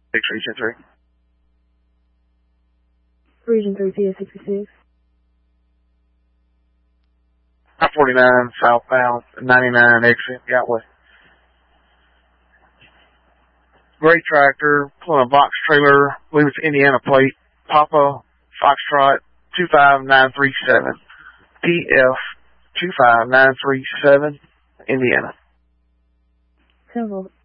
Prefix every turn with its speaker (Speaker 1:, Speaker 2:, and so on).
Speaker 1: Region 3.
Speaker 2: Region 3, PA66.
Speaker 1: I-49 southbound, 99 exit, Gateway. Gray tractor, pulling a box trailer, I believe it's Indiana plate, Papa Foxtrot 25937, PF 25937, Indiana.
Speaker 2: 10-4.